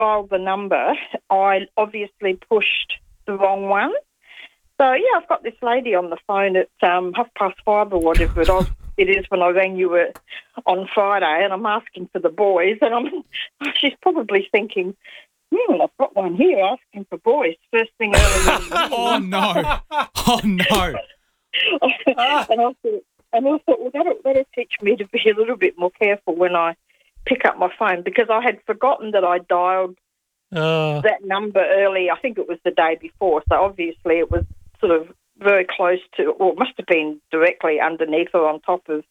dialed the number, I obviously pushed the wrong one. So, yeah, I've got this lady on the phone at 5:30 or whatever it is when I rang you on Friday, and I'm asking for the boys, and she's probably thinking, I've got one here asking for boys first thing early in the morning. Oh, no. And I thought, well, that'll teach me to be a little bit more careful when I pick up my phone, because I had forgotten that I dialed that number early. I think it was the day before, so obviously it was sort of very close to, or it must have been directly underneath or on top of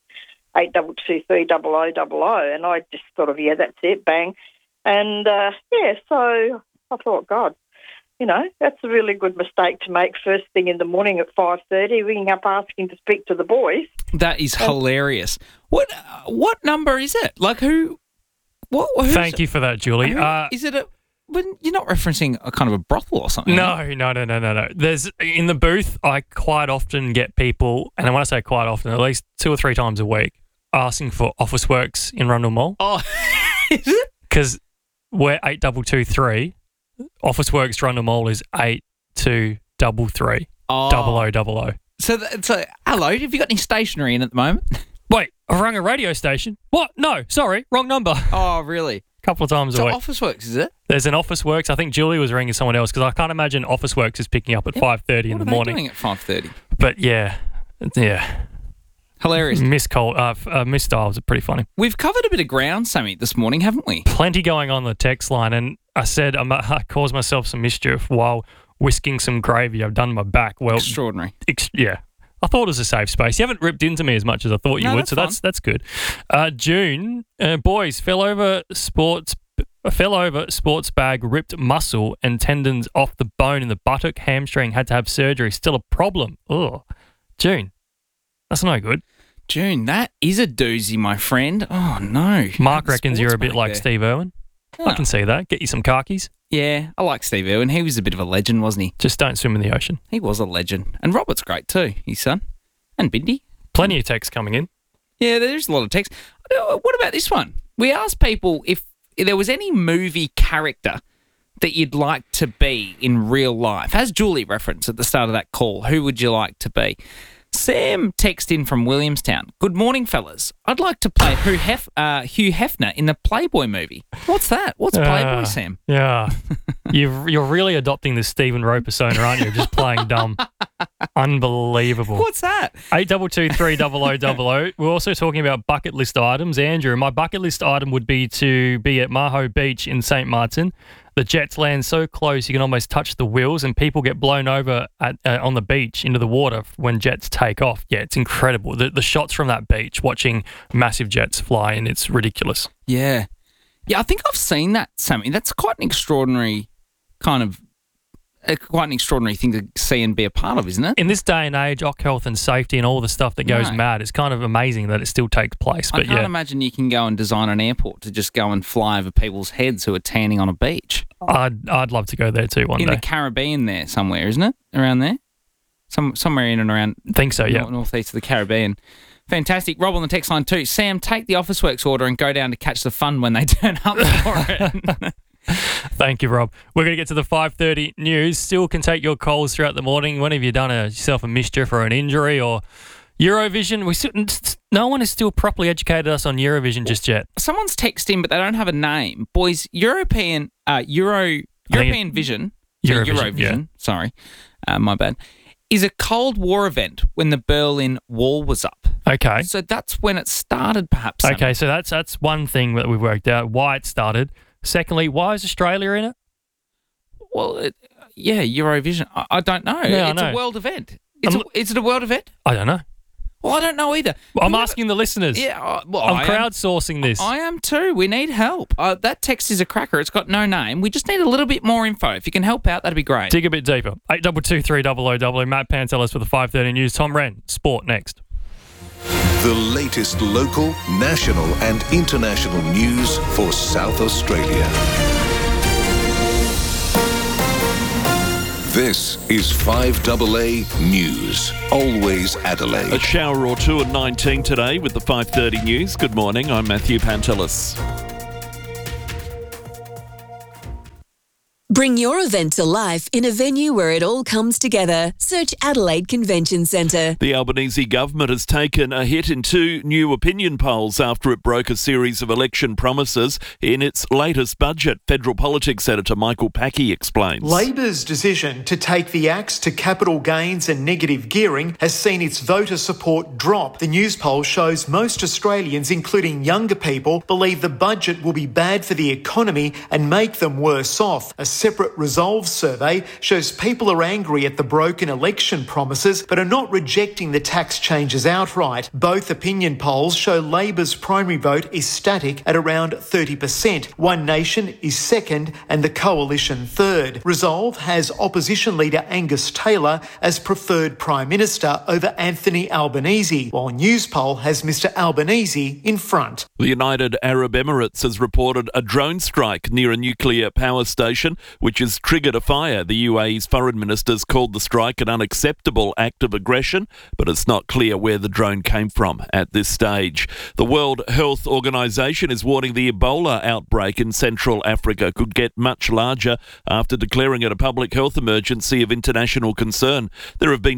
82230000, and I just thought of, that's it, bang. And, so I thought, God, that's a really good mistake to make first thing in the morning at 5:30, ringing up asking to speak to the boys. That is hilarious. What number is it? Like who? Thank you for that, Julie. Is it you're not referencing a kind of a brothel or something? No. There's in the booth, I quite often get people, and when I say quite often, at least 2 or 3 times a week, asking for Officeworks in Rundle Mall. Oh, is it? Because we're 8223. Officeworks Rundle Mall is 8233 0000. So hello, have you got any stationery in at the moment? Wait, I rang a radio station. What? No, sorry, wrong number. Oh, really? A couple of times a week. Officeworks, is it? There's an Officeworks. I think Julie was ringing someone else, because I can't imagine Officeworks is picking up at 5:30 in the morning. What are they doing at 5:30? But yeah. Hilarious. Misdials are pretty funny. We've covered a bit of ground, Sammy, this morning, haven't we? Plenty going on the text line, and I said I caused myself some mischief while whisking some gravy. I've done my back. Well, extraordinary. Yeah. I thought it was a safe space. You haven't ripped into me as much as I thought you would, so that's good. June, boys, fell over sports bag, ripped muscle and tendons off the bone in the buttock, hamstring, had to have surgery. Still a problem. Oh, June. That's no good. June, that is a doozy, my friend. Oh, no. Mark reckons you're a bit like Steve Irwin. Oh. I can see that. Get you some khakis. Yeah, I like Steve Irwin. He was a bit of a legend, wasn't he? Just don't swim in the ocean. He was a legend. And Robert's great too, his son. And Bindi. Plenty of texts coming in. Yeah, there's a lot of texts. What about this one? We asked people if there was any movie character that you'd like to be in real life. As Julie referenced at the start of that call, who would you like to be? Sam texted in from Williamstown. Good morning, fellas. I'd like to play Hugh Hefner in the Playboy movie. What's that? What's Playboy, Sam? Yeah. You're really adopting this Stephen Rowe persona, aren't you? Just playing dumb. Unbelievable. What's that? 82230000. We're also talking about bucket list items. Andrew, my bucket list item would be to be at Maho Beach in St. Martin. The jets land so close you can almost touch the wheels, and people get blown over on the beach into the water when jets take off. Yeah, it's incredible. The shots from that beach, watching massive jets fly in, it's ridiculous. Yeah. Yeah, I think I've seen that, Sammy. That's quite an extraordinary thing to see and be a part of, isn't it? In this day and age, health and safety and all the stuff that goes mad, it's kind of amazing that it still takes place. But I can't imagine you can go and design an airport to just go and fly over people's heads who are tanning on a beach. I'd love to go there too one day. In the Caribbean there somewhere, isn't it? Around there? Somewhere in and around... I think so, yeah. Northeast of the Caribbean. Fantastic. Rob on the text line too. Sam, take the Officeworks order and go down to catch the fun when they turn up for it. Thank you, Rob. We're going to get to the 5:30 news. Still can take your calls throughout the morning. When have you done yourself a mischief or an injury or Eurovision? No one has still properly educated us on Eurovision just yet. Someone's texting, but they don't have a name. Boys, European Vision. Eurovision. Sorry, my bad. Is a Cold War event when the Berlin Wall was up. Okay. So that's when it started, perhaps. Okay, so that's one thing that we've worked out, why it started. Secondly, why is Australia in it? Well, Eurovision. I don't know. Yeah, it's a world event. Is it a world event? I don't know. Well, I don't know either. Well, I'm asking the listeners. Yeah, I'm crowdsourcing this. I am too. We need help. That text is a cracker. It's got no name. We just need a little bit more info. If you can help out, that'd be great. Dig a bit deeper. 82230000. Matt Pantelis for the 5:30 news. Tom Wren, sport next. The latest local, national and international news for South Australia. This is 5AA News. Always Adelaide. A shower or two at 19 today with the 5:30 news. Good morning, I'm Matthew Pantelis. Bring your event to life in a venue where it all comes together. Search Adelaide Convention Centre. The Albanese government has taken a hit in 2 new opinion polls after it broke a series of election promises in its latest budget. Federal Politics Editor Michael Packey explains. Labor's decision to take the axe to capital gains and negative gearing has seen its voter support drop. The news poll shows most Australians, including younger people, believe the budget will be bad for the economy and make them worse off. A separate Resolve survey shows people are angry at the broken election promises but are not rejecting the tax changes outright. Both opinion polls show Labor's primary vote is static at around 30%. One Nation is second and the Coalition third. Resolve has opposition leader Angus Taylor as preferred Prime Minister over Anthony Albanese, while Newspoll has Mr Albanese in front. The United Arab Emirates has reported a drone strike near a nuclear power station, which has triggered a fire. The UAE's foreign ministers called the strike an unacceptable act of aggression, but it's not clear where the drone came from at this stage. The World Health Organization is warning the Ebola outbreak in Central Africa could get much larger after declaring it a public health emergency of international concern. There have been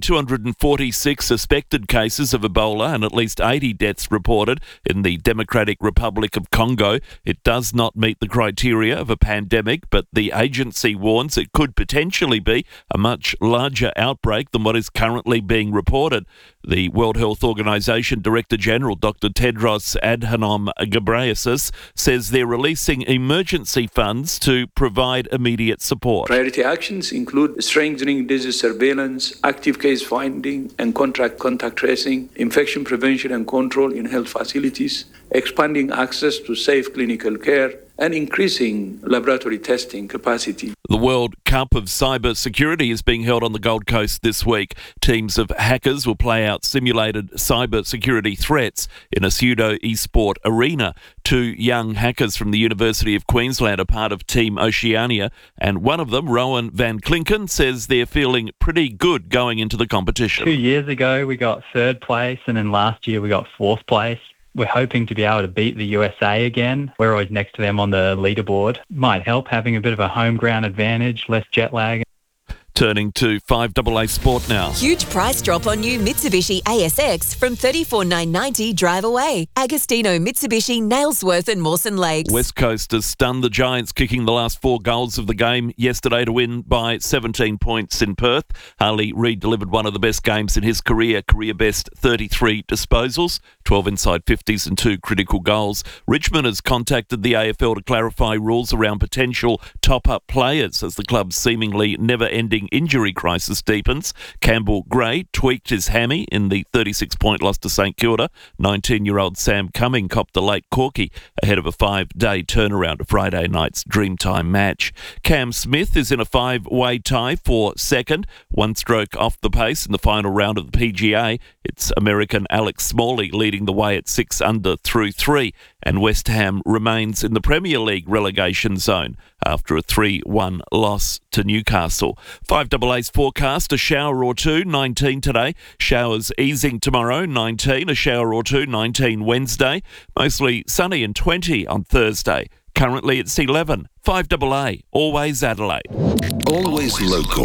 246 suspected cases of Ebola and at least 80 deaths reported in the Democratic Republic of Congo. It does not meet the criteria of a pandemic, but the agency warns it could potentially be a much larger outbreak than what is currently being reported. The World Health Organization Director General Dr. Tedros Adhanom Ghebreyesus says they're releasing emergency funds to provide immediate support. Priority actions include strengthening disease surveillance, active case finding and contact tracing, infection prevention and control in health facilities, expanding access to safe clinical care, and increasing laboratory testing capacity. The World Cup of Cyber Security is being held on the Gold Coast this week. Teams of hackers will play out simulated cyber security threats in a pseudo esport arena. 2 young hackers from the University of Queensland are part of Team Oceania, and one of them, Rowan Van Klinken, says they're feeling pretty good going into the competition. 2 years ago we got 3rd place, and then last year we got 4th place. We're hoping to be able to beat the USA again. We're always next to them on the leaderboard. Might help having a bit of a home ground advantage, less jet lag. Turning to 5AA Sport now. Huge price drop on new Mitsubishi ASX from $34,990 drive away. Agostino, Mitsubishi, Nailsworth and Mawson Lakes. West Coast has stunned the Giants, kicking the last 4 goals of the game yesterday to win by 17 points in Perth. Harley Reid delivered one of the best games in his career best 33 disposals, 12 inside 50s and 2 critical goals. Richmond has contacted the AFL to clarify rules around potential top-up players as the club's seemingly never-ending injury crisis deepens. Campbell Gray tweaked his hammy in the 36-point loss to St Kilda. 19-year-old Sam Cumming copped a late corky ahead of a 5-day turnaround to Friday night's Dreamtime match. Cam Smith is in a 5-way tie for second, 1 stroke off the pace in the final round of the PGA. It's American Alex Smalley leading the way at 6 under through 3, and West Ham remains in the Premier League relegation zone after a 3-1 loss to Newcastle. 5AA's forecast, a shower or 2, 19 today. Showers easing tomorrow, 19. A shower or 2, 19 Wednesday. Mostly sunny and 20 on Thursday. Currently it's 11. 5AA, always Adelaide. Always local.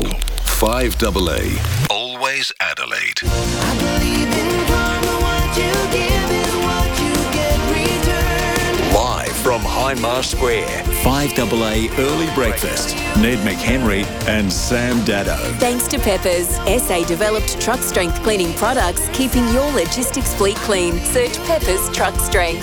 5AA. Always Adelaide. I believe in karma, what you give is what you get returned. Live from Hindmarsh Square, 5AA Early Breakfast. Ned McHenry and Sam Dado. Thanks to Peppers, SA-developed truck strength cleaning products, keeping your logistics fleet clean. Search Peppers Truck Strength.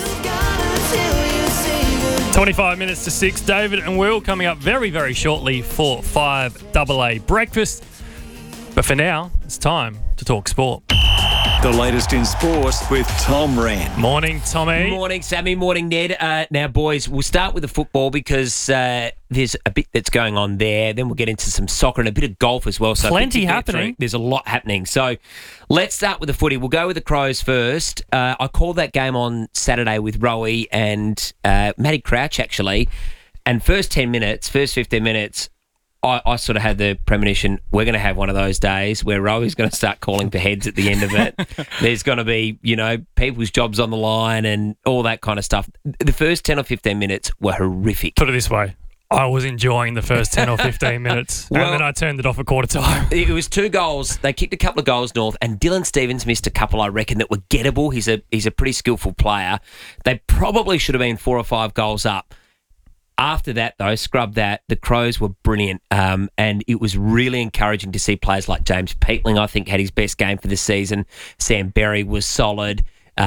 25 minutes to 6. David and Will coming up very, very shortly for 5AA Breakfast. But for now, it's time to talk sport. The latest in sport with Tom Wren. Morning, Tommy. Morning, Sammy. Morning, Ned. Now, boys, we'll start with the football because there's a bit that's going on there. Then we'll get into some soccer and a bit of golf as well. So plenty happening. There's a lot happening. So let's start with the footy. We'll go with the Crows first. I called that game on Saturday with Rowie and Matty Crouch, actually. And first 15 minutes, I sort of had the premonition we're going to have one of those days where Rowie's going to start calling for heads at the end of it. There's going to be, people's jobs on the line and all that kind of stuff. The first 10 or 15 minutes were horrific. Put it this way. I was enjoying the first 10 or 15 minutes, Well- and then I turned it off at quarter time. It was 2 goals. They kicked a couple of goals north, and Dylan Stevens missed a couple, I reckon, that were gettable. He's a pretty skillful player. They probably should have been 4 or 5 goals up. After that, though, scrub that, the Crows were brilliant, and it was really encouraging to see players like James Peatling, I think, had his best game for the season. Sam Berry was solid.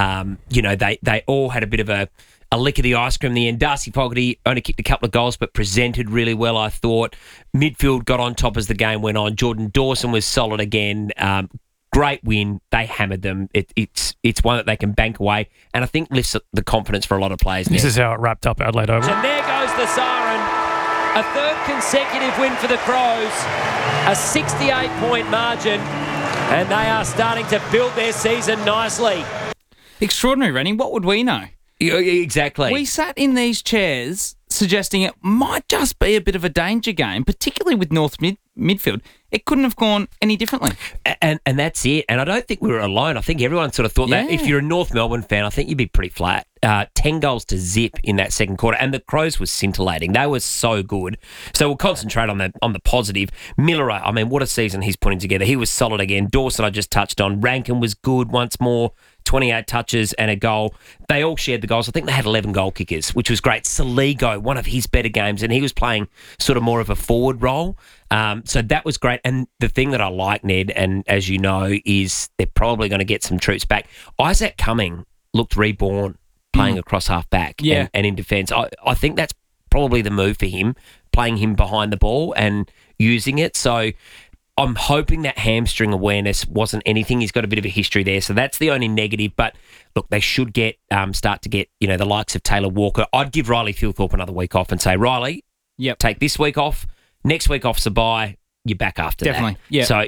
They all had a bit of a lick of the ice cream in the end. Darcy Fogarty only kicked a couple of goals but presented really well, I thought. Midfield got on top as the game went on. Jordan Dawson was solid again. Great win. They hammered them. It's one that they can bank away, and I think lifts the confidence for a lot of players. This is how it wrapped up Adelaide Oval. And there goes the siren. A third consecutive win for the Crows. A 68-point margin, and they are starting to build their season nicely. Extraordinary, Rennie. What would we know? Exactly. We sat in these chairs suggesting it might just be a bit of a danger game, particularly with North midfield. It couldn't have gone any differently. And that's it. And I don't think we were alone. I think everyone sort of thought that. If you're a North Melbourne fan, I think you'd be pretty flat. 10 goals to zip in that second quarter. And the Crows were scintillating. They were so good. So we'll concentrate on the positive. Miller, I mean, what a season he's putting together. He was solid again. Dawson, I just touched on. Rankin was good once more. 28 touches and a goal. They all shared the goals. I think they had 11 goal kickers, which was great. Saligo, one of his better games, and he was playing sort of more of a forward role. So that was great. And the thing that I like, Ned, and as you know, is they're probably going to get some troops back. Isaac Cumming looked reborn playing across half back and in defence. I think that's probably the move for him, playing him behind the ball and using it. So I'm hoping that hamstring awareness wasn't anything. He's got a bit of a history there, so that's the only negative. But look, they should start to get the likes of Taylor Walker. I'd give Riley Philthorpe another week off and say, Riley, take this week off. Next week off's a bye. You're back after that. Definitely. Yeah. So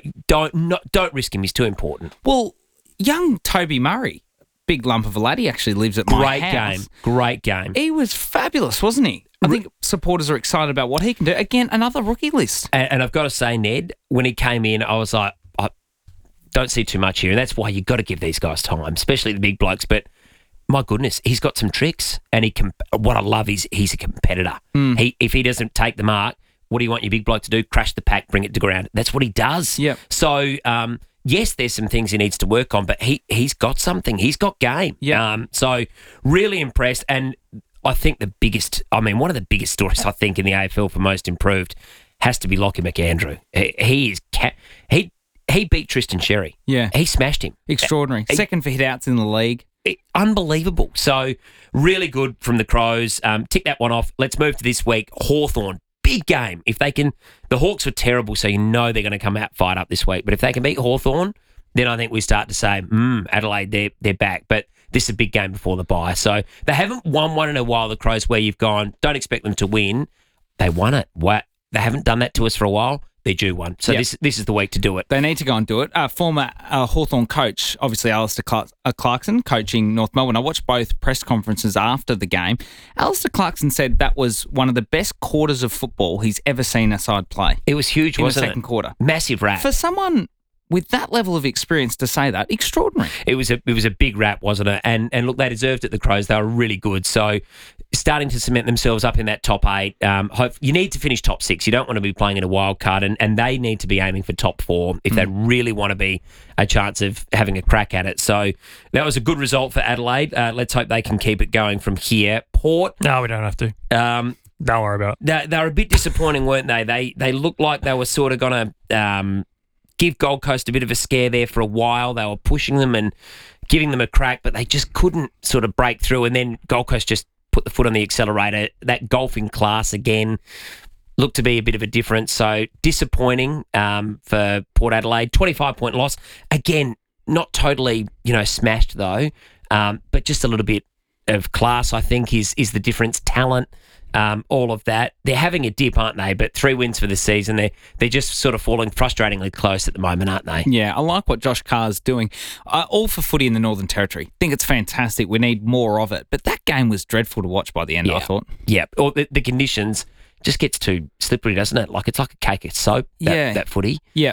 don't risk him. He's too important. Well, young Toby Murray, big lump of a laddie, actually lives at my house. Great game. He was fabulous, wasn't he? I think supporters are excited about what he can do. Again, another rookie list. And I've got to say, Ned, when he came in, I was like, I don't see too much here. And that's why you've got to give these guys time, especially the big blokes. But my goodness, he's got some tricks. And what I love is he's a competitor. If he doesn't take the mark, what do you want your big bloke to do? Crash the pack, bring it to ground. That's what he does. Yep. So, yes, there's some things he needs to work on, but he's got something. He's got game. Yeah. So, really impressed. And I think one of the biggest stories, I think, in the AFL for most improved has to be Lockie McAndrew. He beat Tristan Sherry. Yeah. He smashed him. Extraordinary. Second for hit-outs in the league. Unbelievable. So, really good from the Crows. Tick that one off. Let's move to this week. Hawthorn. Big game. If they can, the Hawks were terrible, so you know they're going to come out fired up this week. But if they can beat Hawthorn, then I think we start to say, Adelaide, they're back. But this is a big game before the bye. So they haven't won one in a while, the Crows, where you've gone, don't expect them to win. They won it. They haven't done that to us for a while. They're due one. So this is the week to do it. They need to go and do it. Former Hawthorn coach, obviously Alistair Clarkson, coaching North Melbourne. I watched both press conferences after the game. Alistair Clarkson said that was one of the best quarters of football he's ever seen a side play. It was huge, wasn't it? In the second quarter. Massive wrap. For someone with that level of experience to say that, extraordinary. It was a big wrap, wasn't it? And look, they deserved it, the Crows. They were really good. So starting to cement themselves up in that top 8. You need to finish top 6. You don't want to be playing in a wild card, and they need to be aiming for top 4 if they really want to be a chance of having a crack at it. So that was a good result for Adelaide. Let's hope they can keep it going from here. Port. No, we don't have to. Don't worry about it. They were a bit disappointing, weren't they? They looked like they were sort of going to give Gold Coast a bit of a scare there for a while. They were pushing them and giving them a crack, but they just couldn't sort of break through. And then Gold Coast just put the foot on the accelerator. That golfing class again looked to be a bit of a difference. So disappointing for Port Adelaide. 25-point loss. Again, not totally, smashed though, but just a little bit of class, I think, is the difference. Talent. All of that. They're having a dip, aren't they? But 3 wins for the season. They're just sort of falling frustratingly close at the moment, aren't they? Yeah, I like what Josh Carr's doing. All for footy in the Northern Territory. Think it's fantastic. We need more of it. But that game was dreadful to watch by the end, I thought. Yeah, or the conditions just gets too slippery, doesn't it? Like it's like a cake of soap, that footy. Yeah.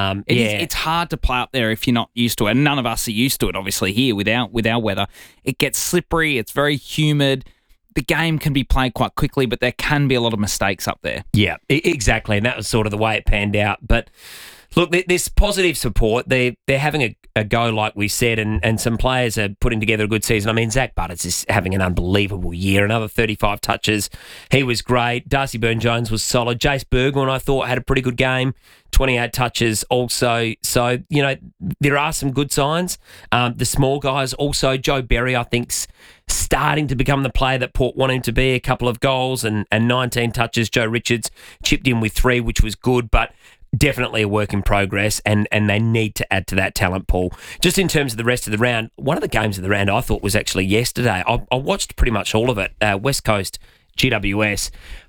It's hard to play up there if you're not used to it. And none of us are used to it, obviously, here with our weather. It gets slippery. It's very humid. the game can be played quite quickly, but there can be a lot of mistakes up there. Yeah, exactly. And that was sort of the way it panned out. But look, there's positive support. They're having a go, like we said, and some players are putting together a good season. I mean, Zach Butters is having an unbelievable year. Another 35 touches. He was great. Darcy Byrne-Jones was solid. Jace Bergman, I thought, had a pretty good game. 28 touches also. So, there are some good signs. The small guys also. Joe Berry, I think's starting to become the player that Port want him to be. A couple of goals and 19 touches. Joe Richards chipped in with 3, which was good, but definitely a work in progress, and they need to add to that talent pool. Just in terms of the rest of the round, one of the games of the round I thought was actually yesterday. I watched pretty much all of it. West Coast, GWS.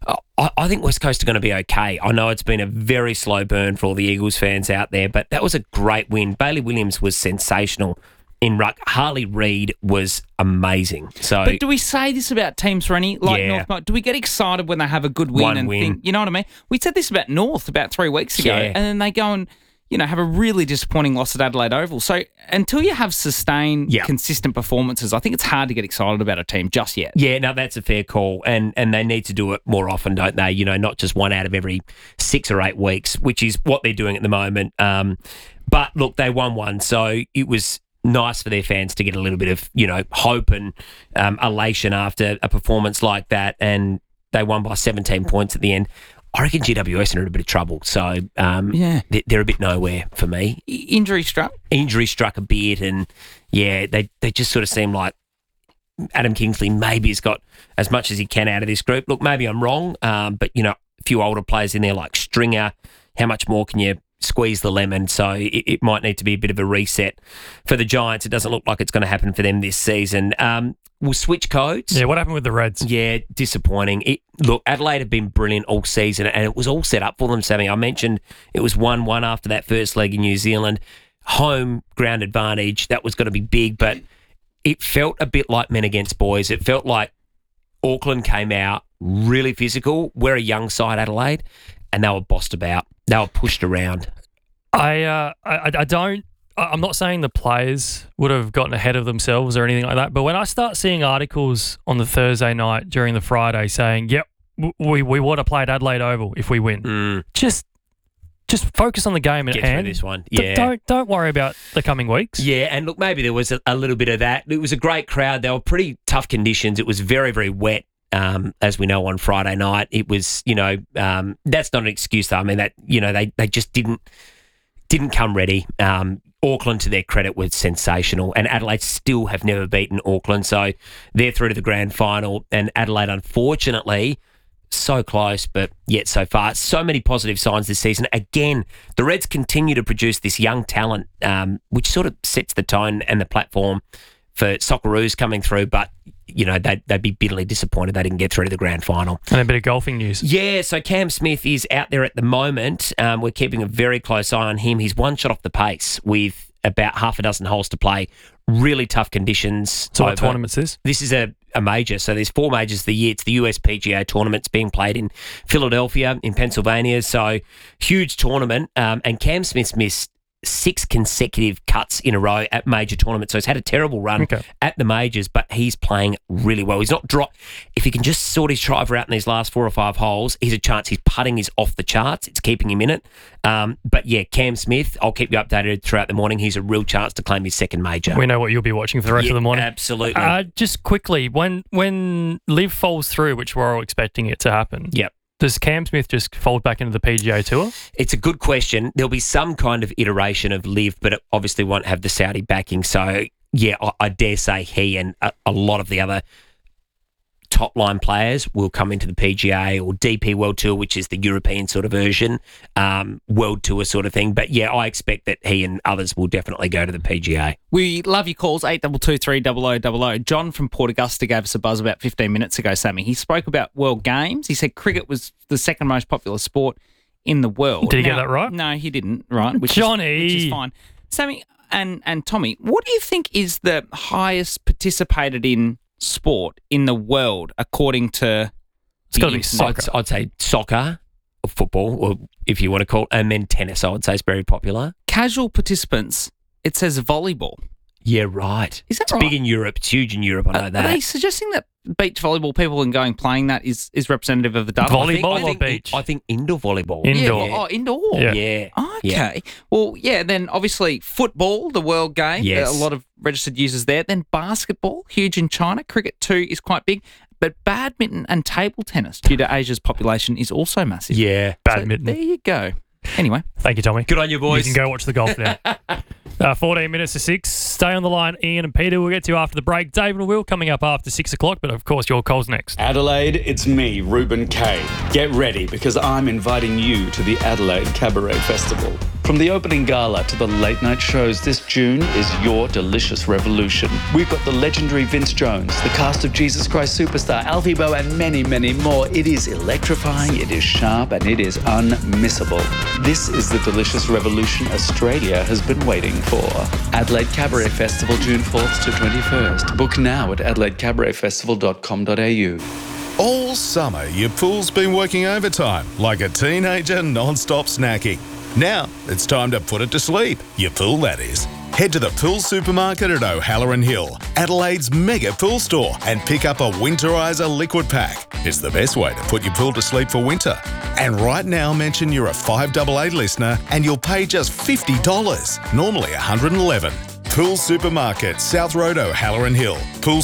I think West Coast are going to be okay. I know it's been a very slow burn for all the Eagles fans out there, but that was a great win. Bailey Williams was sensational in ruck. Harley Reid was amazing. So, but do we say this about teams for any North? Do we get excited when they have a good win think, you know what I mean? We said this about North about 3 weeks ago, and then they go and have a really disappointing loss at Adelaide Oval. So until you have sustained, consistent performances, I think it's hard to get excited about a team just yet. Yeah, no, that's a fair call, and they need to do it more often, don't they? Not just one out of every 6 or 8 weeks, which is what they're doing at the moment. But look, they won one, so it was nice for their fans to get a little bit of, hope and elation after a performance like that, and they won by 17 points at the end. I reckon GWS are in a bit of trouble, so they're a bit nowhere for me. Injury struck a bit, and they just sort of seem like Adam Kingsley maybe has got as much as he can out of this group. Look, maybe I'm wrong, but a few older players in there like Stringer. How much more can you squeeze the lemon? So it might need to be a bit of a reset for the Giants. It doesn't look like it's going to happen for them this season. We'll switch codes. Yeah, what happened with the Reds? Yeah, disappointing. Look, Adelaide have been brilliant all season, and it was all set up for them, Sammy. I mentioned it was 1-1 after that first leg in New Zealand. Home ground advantage, that was going to be big, but it felt a bit like men against boys. It felt like Auckland came out really physical. We're a young side, Adelaide, and they were bossed about. They were pushed around. I'm not saying the players would have gotten ahead of themselves or anything like that, but when I start seeing articles on the Thursday night during the Friday saying, yep, we want to play at Adelaide Oval if we win, just focus on the game at hand. Get through this one. Yeah. Don't worry about the coming weeks. Yeah, and look, maybe there was a little bit of that. It was a great crowd. They were pretty tough conditions. It was very, very wet. As we know, on Friday night, it was, that's not an excuse though. I mean, that, they just didn't come ready. Auckland, to their credit, was sensational, and Adelaide still have never beaten Auckland, so they're through to the grand final, and Adelaide, unfortunately, so close, but yet so far. So many positive signs this season. Again, the Reds continue to produce this young talent, which sort of sets the tone and the platform for Socceroos coming through, but they'd be bitterly disappointed they didn't get through to the grand final. And a bit of golfing news. Yeah, so Cam Smith is out there at the moment. We're keeping a very close eye on him. He's one shot off the pace with about half a dozen holes to play. Really tough conditions. So what tournament's this? This is a major. So there's 4 majors of the year. It's the US PGA tournament. It's being played in Philadelphia, in Pennsylvania. So huge tournament. And Cam Smith's missed 6 consecutive cuts in a row at major tournaments. So he's had a terrible run at the majors, but he's playing really well. He's not if he can just sort his driver out in these last 4 or 5 holes, he's a chance. His putting is off the charts. It's keeping him in it. But yeah, Cam Smith, I'll keep you updated throughout the morning. He's a real chance to claim his second major. We know what you'll be watching for the rest of the morning. Absolutely. Just quickly, when Liv falls through, which we're all expecting it to happen. Yep. Does Cam Smith just fold back into the PGA Tour? It's a good question. There'll be some kind of iteration of Liv, but it obviously won't have the Saudi backing. So, yeah, I dare say he and a lot of the other top-line players will come into the PGA or DP World Tour, which is the European sort of version, World Tour sort of thing. But, yeah, I expect that he and others will definitely go to the PGA. We love your calls, 8223 0000. John from Port Augusta gave us a buzz about 15 minutes ago, Sammy. He spoke about World Games. He said cricket was the second most popular sport in the world. Did he get that right? No, he didn't, right? Which is fine. Sammy and Tommy, what do you think is the highest participated in sport in the world according to it's got to be soccer. I'd say soccer, or football, or if you want to call it, and then tennis I would say is very popular. Casual participants, it says volleyball. Yeah, right. Is that it's right? big in Europe. It's huge in Europe. I know Are that. they suggesting that beach volleyball people and going playing that is representative of the data? Volleyball or beach? I think indoor volleyball. Indoor. Yeah. Oh, indoor. Yeah. Yeah. Okay. Yeah. Well, yeah, then obviously football, the world game, Yes. a lot of registered users there. Then basketball, huge in China. Cricket too is quite big. But badminton and table tennis, due to Asia's population, is also massive. Yeah. So Badminton. there you go. Anyway. Thank you, Tommy. Good on you, boys. You can go watch the golf now. 14 minutes to 6. Stay on the line, Ian and Peter. We'll get to you after the break. David and Will coming up after 6 o'clock, but of course your call's next. Adelaide, it's me, Ruben Kay. Get ready because I'm inviting you to the Adelaide Cabaret Festival. From the opening gala to the late night shows, this June is your delicious revolution. We've got the legendary Vince Jones, the cast of Jesus Christ Superstar, Alfie Boe, and many, many more. It is electrifying, it is sharp, and it is unmissable. This is the delicious revolution Australia has been waiting for. Adelaide Cabaret Festival, June 4th to 21st. Book now at adelaidecabaretfestival.com.au. All summer, your pool's been working overtime like a teenager non-stop snacking. Now, it's time to put it to sleep. Your pool, that is. Head to the Pool Supermarket at O'Halloran Hill, Adelaide's mega pool store, and pick up a Winterizer liquid pack. It's the best way to put your pool to sleep for winter. And right now, mention you're a 5AA listener and you'll pay just $50, normally $111. Pool Supermarket, South Road, O'Halloran Hill.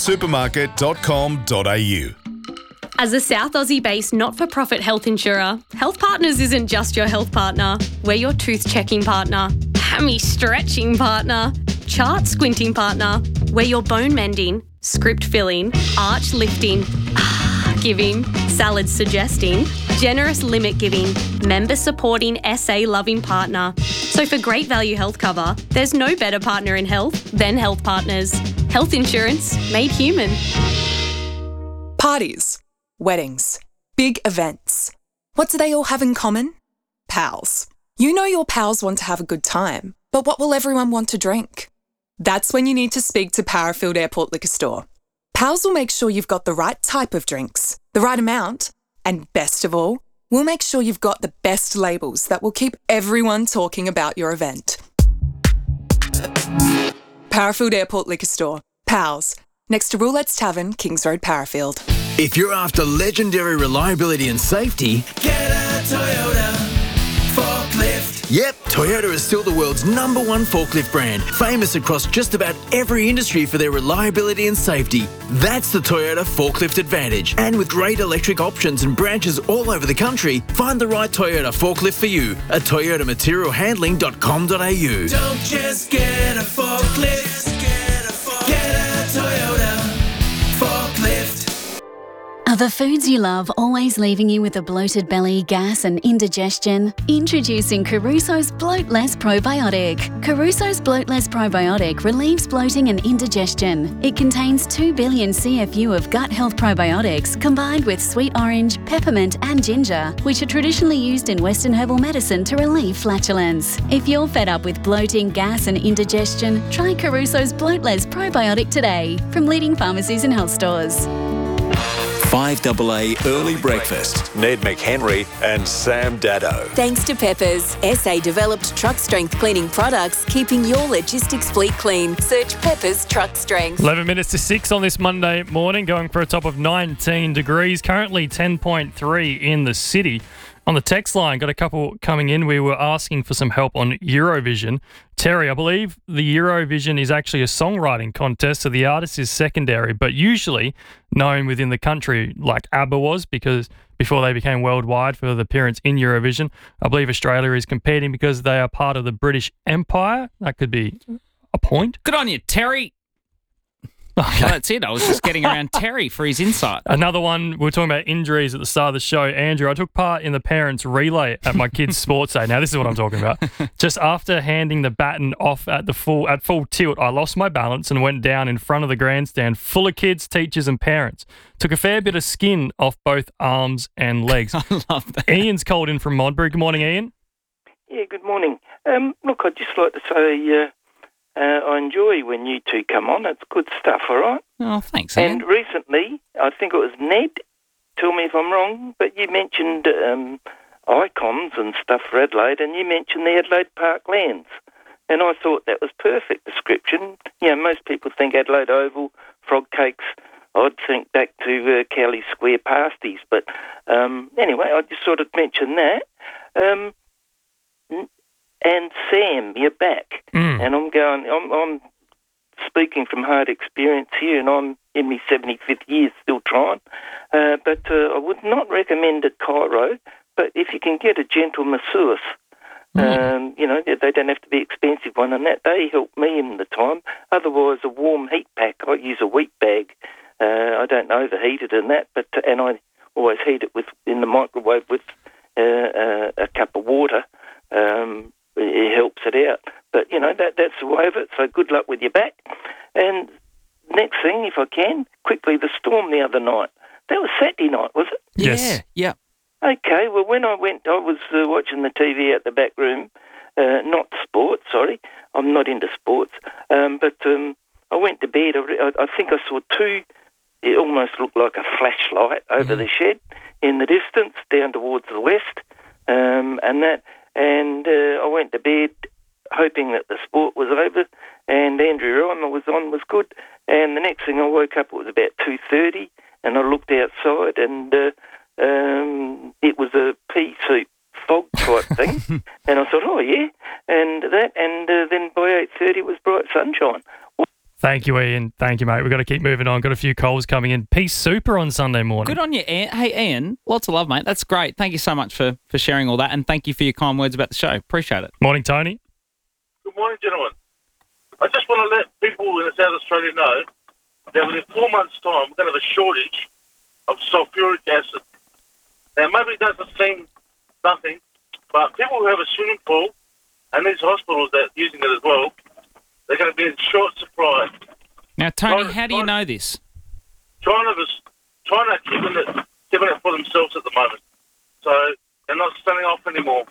poolsupermarket.com.au. As a South Aussie-based not-for-profit health insurer, Health Partners isn't just your health partner. We're your tooth-checking partner, hammy-stretching partner, chart-squinting partner. We're your bone-mending, script-filling, arch-lifting, giving, salad-suggesting, generous limit-giving, member-supporting, SA-loving partner. So for great value health cover, there's no better partner in health than Health Partners. Health insurance made human. Parties, weddings, big events. What do they all have in common? Pals. You know your pals want to have a good time, but what will everyone want to drink? That's when you need to speak to Parafield Airport Liquor Store. Pals will make sure you've got the right type of drinks, the right amount, and best of all, we'll make sure you've got the best labels that will keep everyone talking about your event. Parafield Airport Liquor Store. Pals. Next to Roulette's Tavern, Kings Road, Parafield. If you're after legendary reliability and safety, Get a Toyota forklift. yep, Toyota is still the world's #1 forklift brand, famous across just about every industry for their reliability and safety. That's the Toyota Forklift Advantage. And with great electric options and branches all over the country, find the right Toyota forklift for you at toyotamaterialhandling.com.au. Don't just get a forklift. Get a Toyota forklift. Are the foods you love always leaving you with a bloated belly, gas and indigestion? Introducing Caruso's Bloatless Probiotic. Caruso's Bloatless Probiotic relieves bloating and indigestion. It contains 2 billion CFU of gut health probiotics combined with sweet orange, peppermint and ginger, which are traditionally used in Western herbal medicine to relieve flatulence. If you're fed up with bloating, gas and indigestion, try Caruso's Bloatless Probiotic today from leading pharmacies and health stores. 5AA Early Breakfast. Ned McHenry and Sam Daddo. Thanks to Peppers, SA-developed truck strength cleaning products, keeping your logistics fleet clean. Search Peppers Truck Strength. 11 minutes to 6 on this Monday morning, going for a top of 19 degrees. Currently 10.3 in the city. On the text line, got a couple coming in. We were asking for some help on Eurovision. Terry, I believe the Eurovision is actually a songwriting contest, so the artist is secondary, but usually known within the country, like ABBA was, because before they became worldwide for the appearance in Eurovision. I believe Australia is competing because they are part of the British Empire. That could be a point. Good on you, Terry. Okay. Well, that's it. I was just getting around Terry for his insight. Another one, we were talking about injuries at the start of the show. Andrew, I took part in the parents' relay at my kids' sports day. Now, this is what I'm talking about. Just after handing the baton off at full tilt, I lost my balance and went down in front of the grandstand full of kids, teachers and parents. Took a fair bit of skin off both arms and legs. I love that. Ian's called in from Modbury. Good morning, Ian. Yeah, good morning. Look, I'd just like to say I enjoy when you two come on. It's good stuff, all right? Oh, thanks, Ian. And recently, I think it was Ned, tell me if I'm wrong, but you mentioned icons and stuff for Adelaide, and you mentioned the Adelaide Park lands. And I thought that was perfect description. Most people think Adelaide Oval, frog cakes. I'd think back to Cowley Square pasties. But anyway, I just sort of mentioned that. And Sam, you're back. And I'm speaking from hard experience here, and I'm in my 75th year still trying. But I would not recommend a chiro, but if you can get a gentle masseuse, they don't have to be expensive one, and that they help me in the time. Otherwise, a warm heat pack. I use a wheat bag. I don't overheat it in that, and I always heat it in the microwave with a cup of water. It helps it out. But that's the way of it. So good luck with your back. And next thing, if I can, quickly, the storm the other night. That was Saturday night, was it? Yes. Yeah. Okay, well, when I went, I was watching the TV out the back room, not sports, sorry. I'm not into sports. But I went to bed. I think I saw two, it almost looked like a flashlight over the shed in the distance, down towards the west, and I went to bed hoping that the sport was over, and Andrew Ryan was good. And the next thing I woke up, it was about 2:30, and I looked outside, and it was a pea soup fog type thing, and I thought, oh yeah, and then by 8:30 it was bright sunshine. Thank you, Ian. Thank you, mate. We've got to keep moving on. Got a few calls coming in. Peace super on Sunday morning. Good on you, Ian. Hey, Ian, lots of love, mate. That's great. Thank you so much for sharing all that, and thank you for your kind words about the show. Appreciate it. Morning, Tony. Good morning, gentlemen. I just want to let people in South Australia know that within 4 months' time, we're going to have a shortage of sulphuric acid. Now, maybe it doesn't seem nothing, but people who have a swimming pool and these hospitals that are using it as well, they're going to be in short supply. Now, Tony, how do you know this? China keeping it for themselves at the moment. So they're not selling off anymore.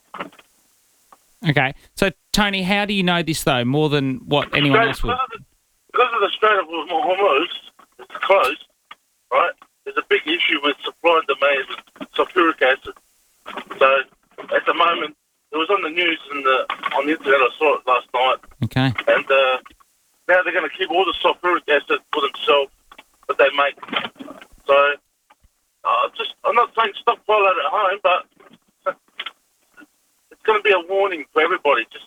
Okay. So, Tony, how do you know this, though, more than what anyone else would? Because of the Strait of Hormuz, it's closed, right? There's a big issue with supply and demand with sulphuric acid. So, at the moment, it was on the news and on the internet, I saw it last night. Okay. And now they're going to keep all the sulphuric acid for themselves that they make. So, I'm not saying stockpile it at home, but it's going to be a warning for everybody, just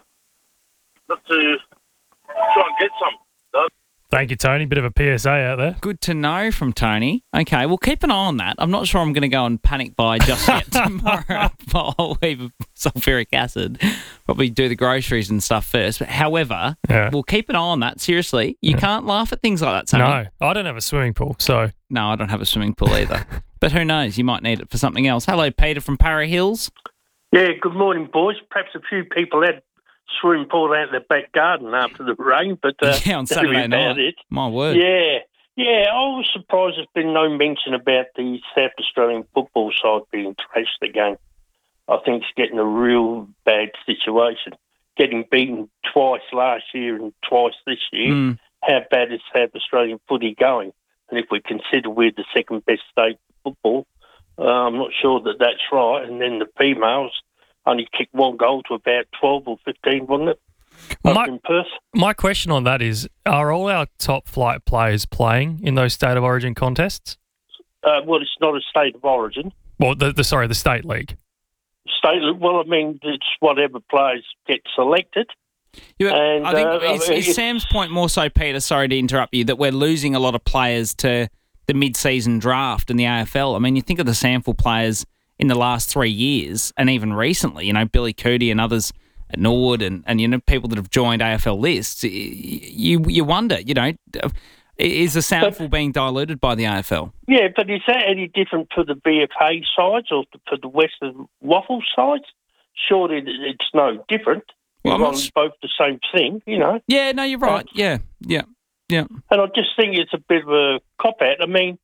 not to try and get some. Thank you, Tony. Bit of a PSA out there. Good to know from Tony. Okay, well, keep an eye on that. I'm not sure I'm going to go and panic buy just yet tomorrow for a whole heap of sulphuric acid. Probably do the groceries and stuff first. But however, we'll keep an eye on that. Seriously, you can't laugh at things like that, Tony. No, I don't have a swimming pool, so... No, I don't have a swimming pool either. But who knows? You might need it for something else. Hello, Peter from Para Hills. Yeah, good morning, boys. Perhaps a few people had swimming pool out in the back garden after the rain, but yeah, on Saturday night. My word. Yeah, I was surprised there's been no mention about the South Australian football side being traced again. I think it's getting a real bad situation. Getting beaten twice last year and twice this year. How bad is South Australian footy going? And if we consider we're the second best state football, I'm not sure that that's right. And then the females only kicked one goal to about 12 or 15, wasn't it? In Perth. My question on that is, are all our top flight players playing in those State of Origin contests? Well, it's not a State of Origin. Well, the State League. Well, I mean, it's whatever players get selected. Yeah, and, I think is Sam's point more so, Peter, sorry to interrupt you, that we're losing a lot of players to the mid-season draft in the AFL. I mean, you think of the sample players in the last 3 years, and even recently, Billy Cootie and others at Norwood, and people that have joined AFL lists. You wonder, is the sample being diluted by the AFL? Yeah, but is that any different for the BFA sides or for the Western Waffle sides? Surely it's no different. Well, We're on both the same thing, Yeah, no, you're right. Yeah. And I just think it's a bit of a cop-out. I mean,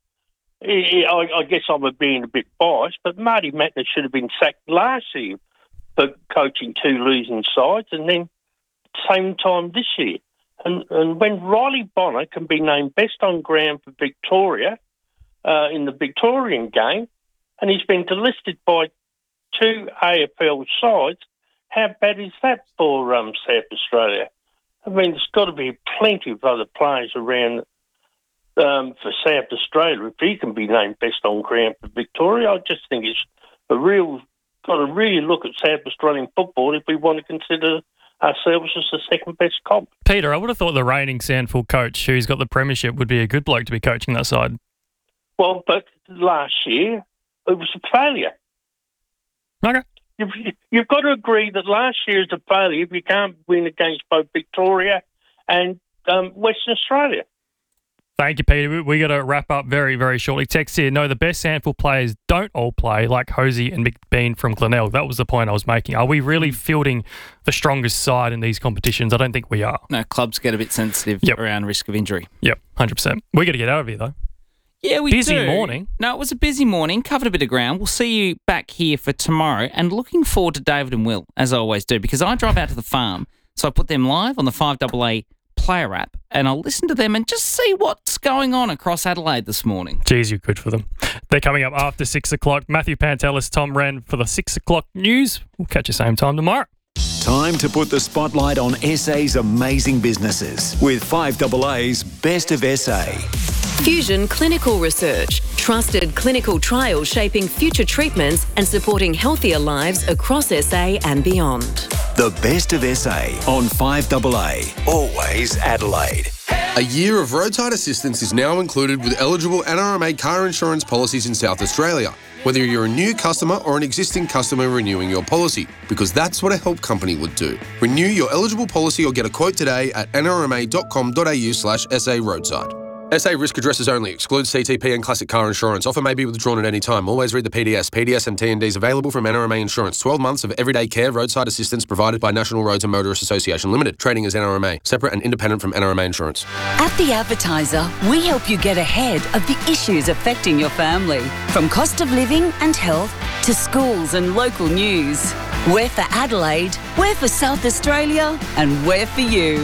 I guess I'm being a bit biased, but Marty Mattner should have been sacked last year for coaching two losing sides, and then same time this year. And when Riley Bonner can be named best on ground for Victoria in the Victorian game, and he's been delisted by two AFL sides how bad is that for South Australia? I mean, there's got to be plenty of other players around for South Australia. If he can be named best on ground for Victoria, I just think it's got to really look at South Australian football if we want to consider ourselves as the second best comp. Peter, I would have thought the reigning Sandford coach, who's got the premiership, would be a good bloke to be coaching that side. Well, but last year it was a failure. Okay. You've got to agree that last year is a failure if you can't win against both Victoria and Western Australia. Thank you, Peter. We got to wrap up very, very shortly. Text here, no, the best Sandford players don't all play like Hosey and McBean from Glenelg. That was the point I was making. Are we really fielding the strongest side in these competitions? I don't think we are. No, clubs get a bit sensitive around risk of injury. Yep, 100%. We got to get out of here, though. Yeah, we Busy do. morning. No, it was a busy morning. Covered a bit of ground. We'll see you back here for tomorrow. And looking forward to David and Will, as I always do, because I drive out to the farm. So I put them live on the 5AA player app, and I'll listen to them and just see what's going on across Adelaide this morning. Geez, you're good for them. They're coming up after 6 o'clock. Matthew Pantelis, Tom Wren for the 6 o'clock news. We'll catch you same time tomorrow. Time to put the spotlight on SA's amazing businesses with 5AA's Best of SA. Fusion Clinical Research, trusted clinical trials shaping future treatments and supporting healthier lives across SA and beyond. The Best of SA on 5AA. Always Adelaide. A year of roadside assistance is now included with eligible NRMA car insurance policies in South Australia, whether you're a new customer or an existing customer renewing your policy, because that's what a help company would do. Renew your eligible policy or get a quote today at nrma.com.au/SA roadside. SA risk addresses only. Excludes CTP and classic car insurance. Offer may be withdrawn at any time. Always read the PDS. PDS and TNDs available from NRMA Insurance. 12 months of everyday care roadside assistance provided by National Roads and Motorists Association Limited. Trading as NRMA. Separate and independent from NRMA Insurance. At The Advertiser, we help you get ahead of the issues affecting your family. From cost of living and health to schools and local news. We're for Adelaide, we're for South Australia, and we're for you.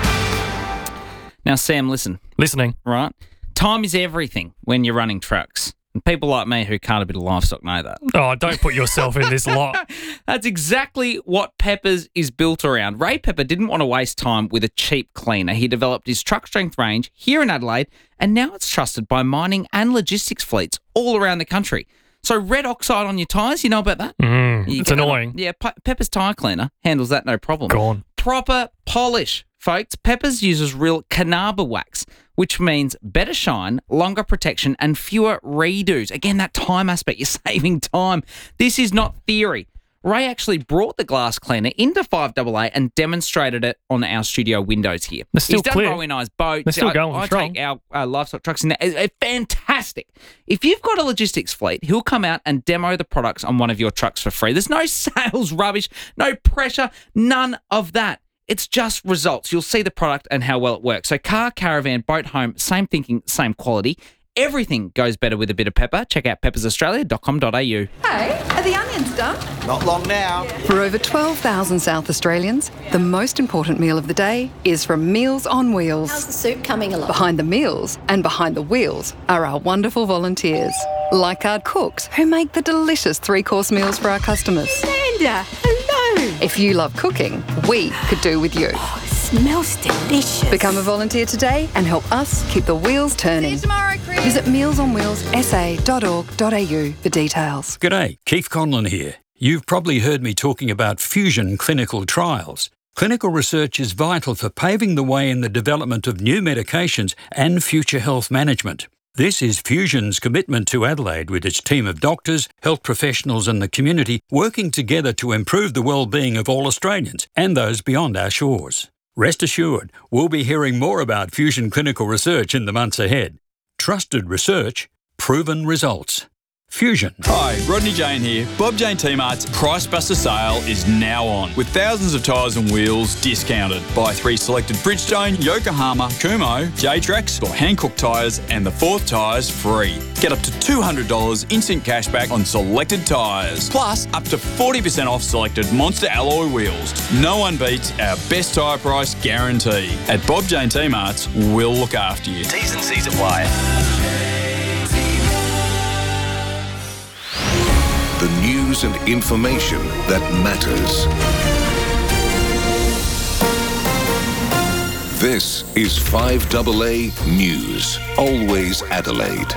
Now, Sam, listen. Listening. Right? Time is everything when you're running trucks. And people like me who can't a bit of livestock know that. Oh, don't put yourself in this lot. That's exactly what Peppers is built around. Ray Pepper didn't want to waste time with a cheap cleaner. He developed his truck strength range here in Adelaide, and now it's trusted by mining and logistics fleets all around the country. So red oxide on your tyres, you know about that? It's annoying. Yeah, Pepper's tyre cleaner handles that no problem. Gone. Proper polish, folks. Peppers uses real Carnauba wax, which means better shine, longer protection, and fewer redos. Again, that time aspect, you're saving time. This is not theory. Ray actually brought the glass cleaner into 5AA and demonstrated it on our studio windows here. They're still He's done clear. Rowie and I's boats. They're still going I strong. take our livestock trucks in there. It's fantastic. If you've got a logistics fleet, he'll come out and demo the products on one of your trucks for free. There's no sales rubbish, no pressure, none of that. It's just results. You'll see the product and how well it works. So car, caravan, boat, home, same thinking, same quality. Everything goes better with a bit of pepper. Check out peppersaustralia.com.au. Hey, are the onions done? Not long now. For over 12,000 South Australians, the most important meal of the day is from Meals on Wheels. How's the soup coming along? Behind the meals and behind the wheels are our wonderful volunteers, like our cooks who make the delicious three-course meals for our customers. Amanda, hello. If you love cooking, we could do with you. Smells delicious. Become a volunteer today and help us keep the wheels turning. See you tomorrow, Chris. Visit mealsonwheelsa.org.au for details. G'day, Keith Conlon here. You've probably heard me talking about Fusion clinical trials. Clinical research is vital for paving the way in the development of new medications and future health management. This is Fusion's commitment to Adelaide with its team of doctors, health professionals and the community working together to improve the well-being of all Australians and those beyond our shores. Rest assured, we'll be hearing more about Fusion clinical research in the months ahead. Trusted research, proven results. Fusion. Hi, Rodney Jane here. Bob Jane T-Mart's Price Buster sale is now on, with thousands of tyres and wheels discounted. Buy 3 selected Bridgestone, Yokohama, Kumho, J-Trax or Hankook tyres and the 4th tyres free. Get up to $200 instant cashback on selected tyres, plus up to 40% off selected Monster alloy wheels. No one beats our best tyre price guarantee. At Bob Jane T-Mart's, we'll look after you. T's and C's apply. The news news and information that matters. This is 5AA News, always Adelaide.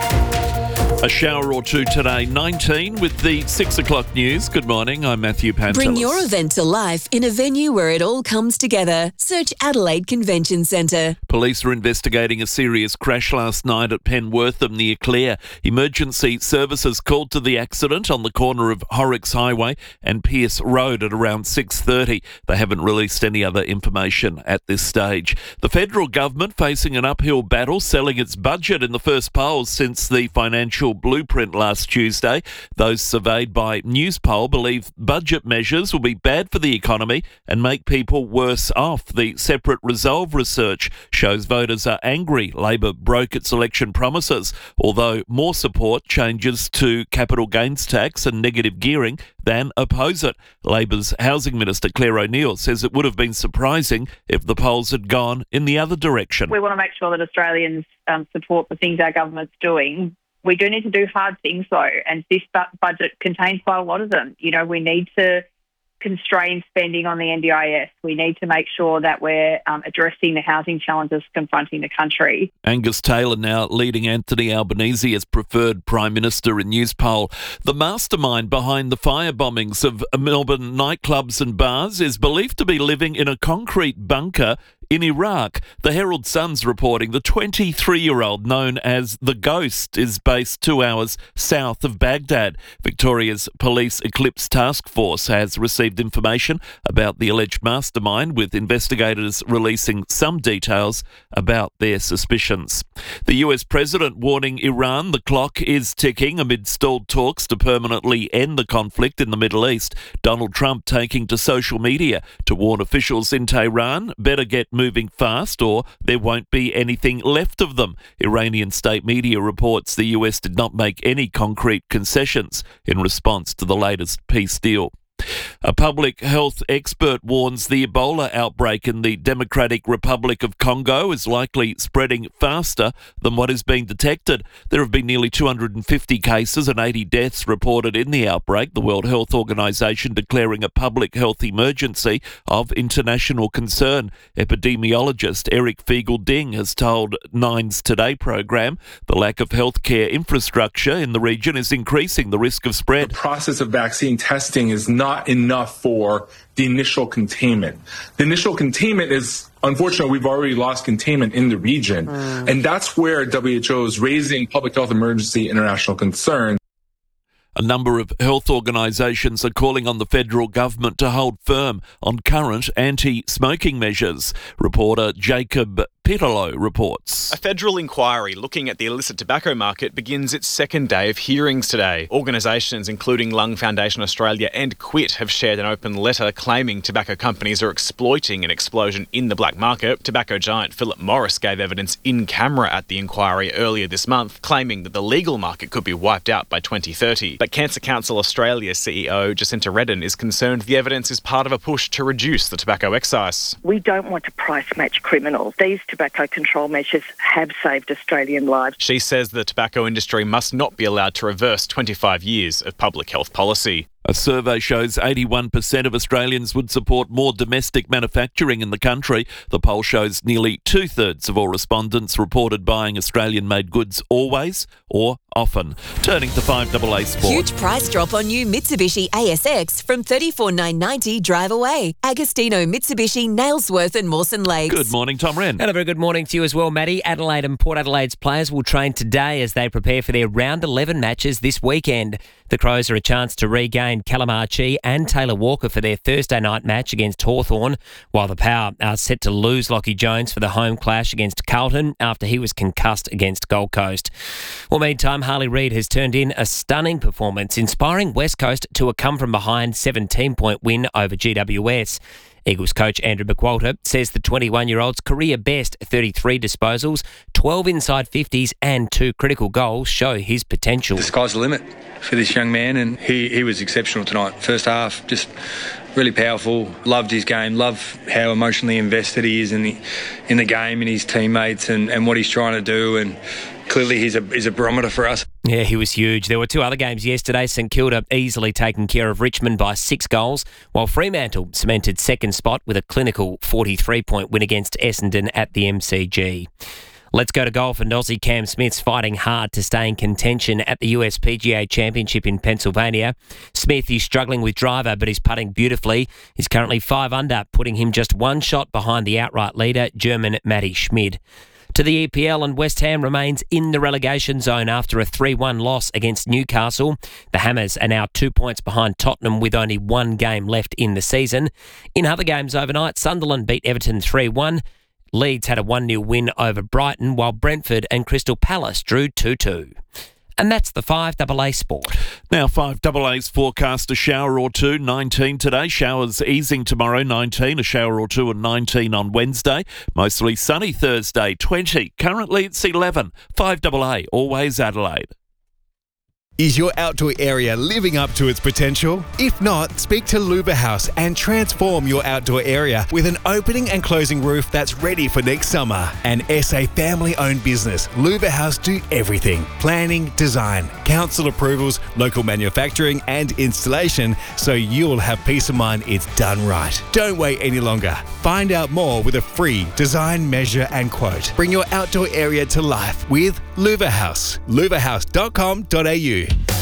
A shower or two today, 19 with the 6 o'clock news. Good morning, I'm Matthew Pantelis. Bring your event to life in a venue where it all comes together. Search Adelaide Convention Centre. Police are investigating a serious crash last night at Penwortham near Clare. Emergency services called to the accident on the corner of Horrocks Highway and Pierce Road at around 6:30. They haven't released any other information at this stage. The federal government facing an uphill battle, selling its budget in the first polls since the financial blueprint last Tuesday. Those surveyed by Newspoll believe budget measures will be bad for the economy and make people worse off. The Separate Resolve research shows voters are angry Labor broke its election promises, although more support changes to capital gains tax and negative gearing than oppose it. Labor's Housing Minister Claire O'Neil says it would have been surprising if the polls had gone in the other direction. We want to make sure that Australians support the things our government's doing. We do need to do hard things, though, and this budget contains quite a lot of them. You know, we need to constrain spending on the NDIS. We need to make sure that we're addressing the housing challenges confronting the country. Angus Taylor now leading Anthony Albanese as preferred Prime Minister in Newspoll. The mastermind behind the fire bombings of Melbourne nightclubs and bars is believed to be living in a concrete bunker in Iraq. The Herald Sun's reporting the 23-year-old known as The Ghost is based 2 hours south of Baghdad. Victoria's Police Eclipse Task Force has received information about the alleged mastermind, with investigators releasing some details about their suspicions. The US President warning Iran the clock is ticking amid stalled talks to permanently end the conflict in the Middle East. Donald Trump taking to social media to warn officials in Tehran better get moving fast or there won't be anything left of them. Iranian state media reports the US did not make any concrete concessions in response to the latest peace deal. A public health expert warns the Ebola outbreak in the Democratic Republic of Congo is likely spreading faster than what is being detected. There have been nearly 250 cases and 80 deaths reported in the outbreak, the World Health Organization declaring a public health emergency of international concern. Epidemiologist Eric Fiegel-Ding has told Nine's Today program the lack of healthcare infrastructure in the region is increasing the risk of spread. The process of vaccine testing is not enough for the initial containment. The initial containment is, unfortunately, we've already lost containment in the region. And that's where WHO is raising public health emergency international concern. A number of health organisations are calling on the federal government to hold firm on current anti-smoking measures. Reporter Jacob Pitalo reports. A federal inquiry looking at the illicit tobacco market begins its second day of hearings today. Organisations including Lung Foundation Australia and Quit have shared an open letter claiming tobacco companies are exploiting an explosion in the black market. Tobacco giant Philip Morris gave evidence in camera at the inquiry earlier this month, claiming that the legal market could be wiped out by 2030. But Cancer Council Australia CEO Jacinta Redden is concerned the evidence is part of a push to reduce the tobacco excise. We don't want to price match criminals. These tobacco control measures have saved Australian lives. She says the tobacco industry must not be allowed to reverse 25 years of public health policy. A survey shows 81% of Australians would support more domestic manufacturing in the country. The poll shows nearly 2/3 of all respondents reported buying Australian-made goods always or often. Turning to 5AA Sport. Huge price drop on new Mitsubishi ASX from $34,990 drive away. Agostino Mitsubishi, Nailsworth and Mawson Lakes. Good morning, Tom Wren. And a very good morning to you as well, Maddie. Adelaide and Port Adelaide's players will train today as they prepare for their round 11 matches this weekend. The Crows are a chance to regain Callum Archie and Taylor Walker for their Thursday night match against Hawthorn, while the Power are set to lose Lockie Jones for the home clash against Carlton after he was concussed against Gold Coast. Well, meantime, Harley Reid has turned in a stunning performance, inspiring West Coast to a come-from-behind 17-point win over GWS. Eagles coach Andrew McWalter says the 21-year-old's career best 33 disposals, 12 inside 50s and 2 critical goals show his potential. The sky's the limit for this young man, and he was exceptional tonight. First half, just really powerful. Loved his game, loved how emotionally invested he is in the game and his teammates and what he's trying to do, and clearly he's a barometer for us. Yeah, he was huge. There were two other games yesterday. St Kilda easily taking care of Richmond by 6 goals, while Fremantle cemented second spot with a clinical 43-point win against Essendon at the MCG. Let's go to golf, and Aussie Cam Smith's fighting hard to stay in contention at the US PGA Championship in Pennsylvania. Smith is struggling with driver, but he's putting beautifully. He's currently 5 under, putting him just one shot behind the outright leader, German Matty Schmid. To the EPL, and West Ham remains in the relegation zone after a 3-1 loss against Newcastle. The Hammers are now 2 points behind Tottenham with only one game left in the season. In other games overnight, Sunderland beat Everton 3-1. Leeds had a 1-0 win over Brighton, while Brentford and Crystal Palace drew 2-2. And that's the 5AA Sport. Now, 5AA's forecast a shower or two, 19 today. Showers easing tomorrow, 19. A shower or two and 19 on Wednesday. Mostly sunny Thursday, 20. Currently it's 11. 5AA, always Adelaide. Is your outdoor area living up to its potential? If not, speak to Luva House and transform your outdoor area with an opening and closing roof that's ready for next summer. An SA family-owned business, Luva House do everything. Planning, design, council approvals, local manufacturing and installation, so you'll have peace of mind it's done right. Don't wait any longer. Find out more with a free design, measure and quote. Bring your outdoor area to life with Luva House. luvahouse.com.au.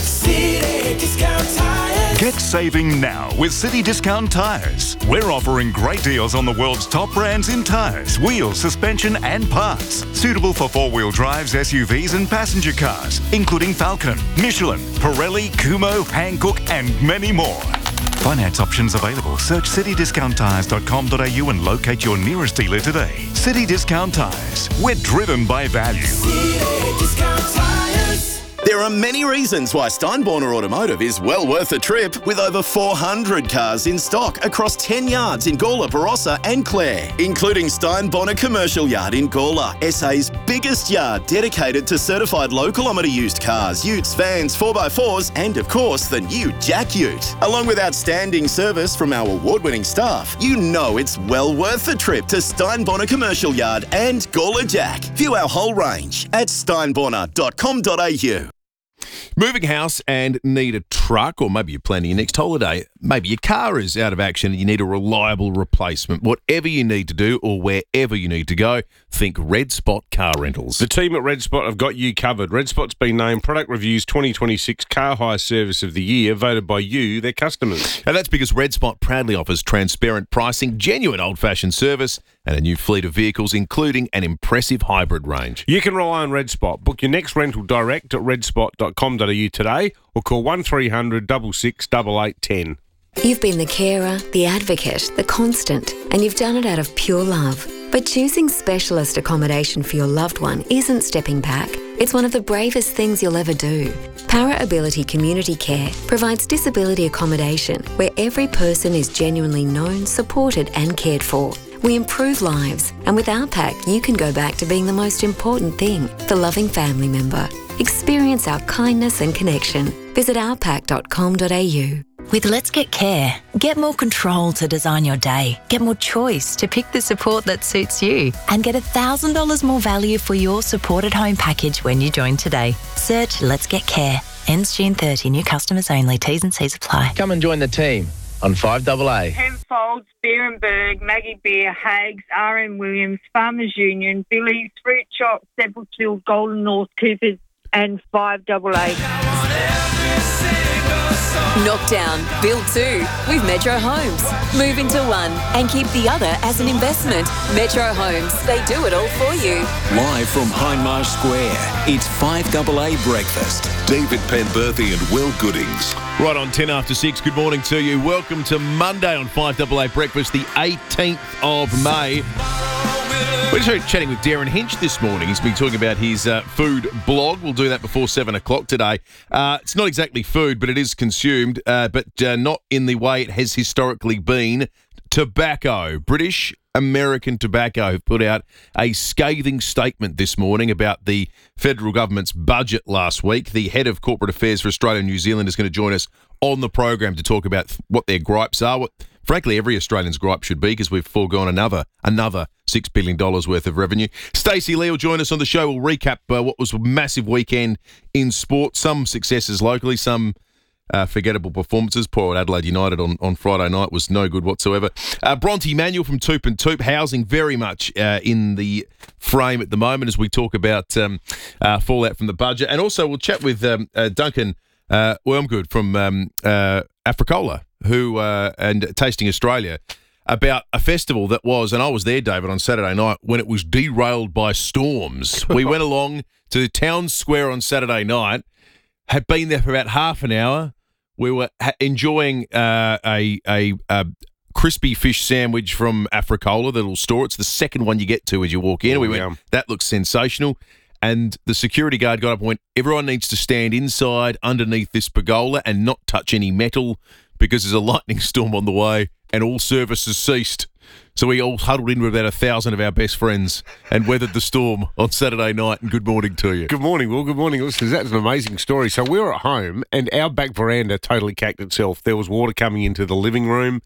City Discount Tires. Get saving now with City Discount Tires. We're offering great deals on the world's top brands in tires, wheels, suspension and parts. Suitable for four-wheel drives, SUVs and passenger cars, including Falcon, Michelin, Pirelli, Kumho, Hankook and many more. Finance options available. Search citydiscounttires.com.au and locate your nearest dealer today. City Discount Tires. We're driven by value. City Discount Tires. There are many reasons why Steinborner Automotive is well worth a trip, with over 400 cars in stock across 10 yards in Gawler, Barossa and Clare, including Steinborner Commercial Yard in Gawler, SA's biggest yard dedicated to certified low-kilometre used cars, utes, vans, 4x4s and, of course, the new Jack Ute. Along with outstanding service from our award-winning staff, you know it's well worth the trip to Steinborner Commercial Yard and Gawler Jack. View our whole range at steinborner.com.au. Moving house and need a truck, or maybe you're planning your next holiday. Maybe your car is out of action and you need a reliable replacement. Whatever you need to do or wherever you need to go, think Red Spot Car Rentals. The team at Red Spot have got you covered. Red Spot's been named Product Review's 2026 Car Hire Service of the Year, voted by you, their customers. And that's because Red Spot proudly offers transparent pricing, genuine old-fashioned service, and a new fleet of vehicles, including an impressive hybrid range. You can rely on Red Spot. Book your next rental direct at redspot.com.au today or call 1300 66 8810. You've been the carer, the advocate, the constant, and you've done it out of pure love. But choosing specialist accommodation for your loved one isn't stepping back. It's one of the bravest things you'll ever do. Para Ability Community Care provides disability accommodation where every person is genuinely known, supported and cared for. We improve lives, and with our pack, you can go back to being the most important thing, the loving family member. Experience our kindness and connection. Visit ourpack.com.au. With Let's Get Care, get more control to design your day, get more choice to pick the support that suits you, and get $1,000 more value for your supported home package when you join today. Search Let's Get Care. Ends June 30. New customers only. T's and C's apply. Come and join the team on 5AA. Penfolds, Beerenberg, Maggie Beer, Hagues, R.M. Williams, Farmers Union, Billy's, Fruit Shop, Seppeltsfield, Golden North, Coopers and 5AA. Knock down, build two with Metro Homes. Move into one and keep the other as an investment. Metro Homes, they do it all for you. Live from Hindmarsh Square, it's 5AA Breakfast. David Penberthy and Will Goodings. Right on 10 after 6, good morning to you. Welcome to Monday on 5AA Breakfast, the 18th of May. We're just chatting with Darren Hinch this morning. He's been talking about his food blog. We'll do that before 7 o'clock today. It's not exactly food, but it is consumed, but not in the way it has historically been. Tobacco. British American Tobacco have put out a scathing statement this morning about the federal government's budget last week. The head of corporate affairs for Australia and New Zealand is going to join us on the program to talk about what their gripes are, what frankly, every Australian's gripe should be, because we've foregone another $6 billion worth of revenue. Stacey Lee will join us on the show. We'll recap what was a massive weekend in sport. Some successes locally, some forgettable performances. Poor Adelaide United on Friday night was no good whatsoever. Bronte Manuel from Toop and Toop, housing very much in the frame at the moment as we talk about fallout from the budget. And also we'll chat with Duncan Wormgood from Africola, who and Tasting Australia, about a festival that was, and I was there, David, on Saturday night when it was derailed by storms. We went along to Town Square on Saturday night, had been there for about half an hour. We were enjoying a crispy fish sandwich from Africola, the little store. It's the second one you get to as you walk in. We went, that looks sensational. And the security guard got up and went, everyone needs to stand inside underneath this pergola and not touch any metal because there's a lightning storm on the way and all service has ceased. So we all huddled in with about 1,000 of our best friends and weathered the storm on Saturday night. And good morning to you. Good morning, Will. Good morning, listeners. That's an amazing story. So we were at home and our back veranda totally cacked itself. There was water coming into the living room,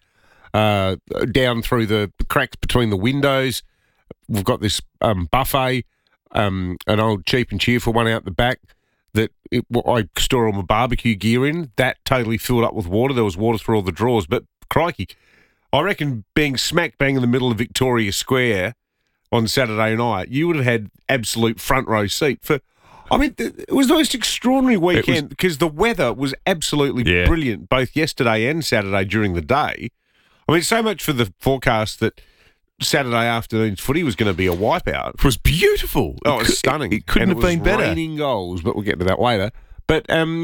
down through the cracks between the windows. We've got this buffet, an old cheap and cheerful one out the back that I store all my barbecue gear in. That totally filled up with water. There was water through all the drawers. But crikey, I reckon being smack bang in the middle of Victoria Square on Saturday night, you would have had absolute front row seat for. I mean, it was the most extraordinary weekend because the weather was absolutely brilliant both yesterday and Saturday during the day. I mean, so much for the forecast that Saturday afternoon's footy was going to be a wipeout. It was beautiful. Oh, it was stunning. It couldn't have been better. Raining goals, but we'll get to that later. But